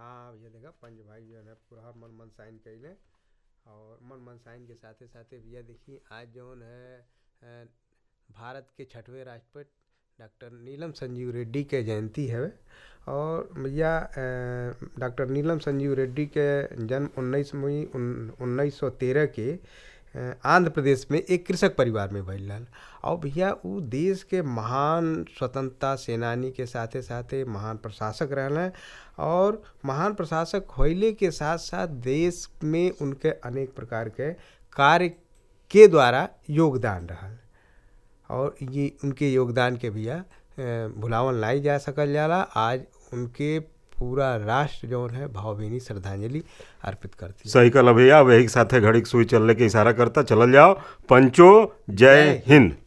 हाँ भैया देखा पंच भाई जो है पूरा मन मन साइन कैले और मन मन साइन के साथे साथे भैया देखिए आज जो है भारत के 6वें राष्ट्रपति डॉक्टर नीलम संजीव रेड्डी के जयंती है। और भैया डॉक्टर नीलम संजीव रेड्डी के जन्म 19 मई 1913 के आंध्र प्रदेश में एक कृषक परिवार में भइल रहल। और भैया वो देश के महान स्वतंत्रता सेनानी के साथे साथे महान प्रशासक रहल। और महान प्रशासक होइले के साथ साथ देश में उनके अनेक प्रकार के कार्य के द्वारा योगदान रहल। और ये उनके योगदान के भैया भुलावल नहीं जा सकल जाला। आज उनके पूरा राष्ट्र जो है भावभीनी श्रद्धांजलि अर्पित करती है। सही कहला भैया, वही के साथे घड़ी के सुई चलने के इशारा करता चलल जाओ। पंचो जय हिंद।